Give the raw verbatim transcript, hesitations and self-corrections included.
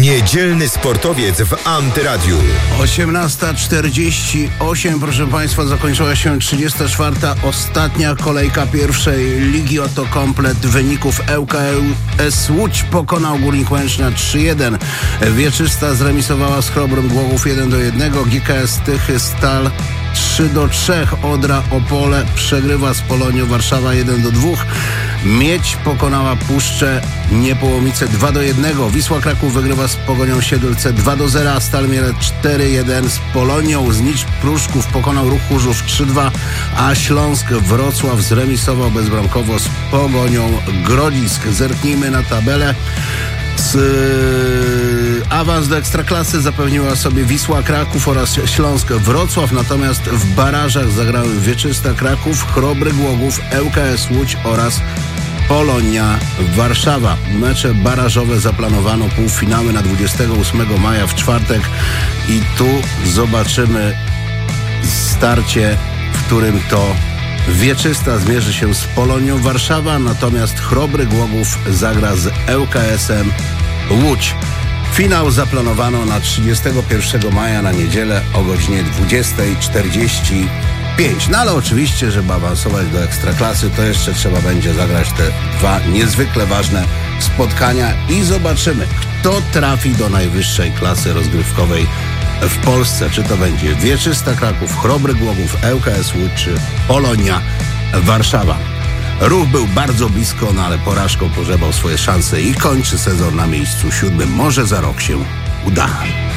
Niedzielny sportowiec w Antyradiu. osiemnasta czterdzieści osiem, proszę Państwa, zakończyła się trzydziesta czwarta ostatnia kolejka pierwszej ligi. Oto komplet wyników. L K S Łódź pokonał Górnik Łęczna trzy jeden. Wieczysta zremisowała z Chrobrym Głogów jeden do jednego. G K S Tychy Stal trzy do trzech. Odra Opole przegrywa z Polonią Warszawa jeden do dwóch. Miedź pokonała Puszczę Niepołomice dwa do jednego. Wisła Kraków wygrywa z Pogonią Siedlce dwa do zera. Stal Mielec cztery jeden z Polonią. Znicz Pruszków pokonał Ruch Chorzów trzy dwa, a Śląsk Wrocław zremisował bezbramkowo z Pogonią Grodzisk. Zerknijmy na tabelę. Z awans do Ekstraklasy zapewniła sobie Wisła Kraków oraz Śląsk Wrocław, natomiast w barażach zagrały Wieczysta Kraków, Chrobry Głogów, L K S Łódź oraz Polonia Warszawa. Mecze barażowe zaplanowano, półfinały na dwudziestego ósmego maja w czwartek i tu zobaczymy starcie, w którym to Wieczysta zmierzy się z Polonią Warszawa, natomiast Chrobry Głogów zagra z L K S-em Łódź. Finał zaplanowano na trzydziestego pierwszego maja na niedzielę o godzinie dwudziesta czterdzieści pięć. No ale oczywiście, żeby awansować do Ekstraklasy, to jeszcze trzeba będzie zagrać te dwa niezwykle ważne spotkania i zobaczymy, kto trafi do najwyższej klasy rozgrywkowej w Polsce. Czy to będzie Wieczysta Kraków, Chrobry Głogów, L K S Łódź czy Polonia Warszawa. Ruch był bardzo blisko, no ale porażką pożebał swoje szanse i kończy sezon na miejscu siódmym. Może za rok się uda.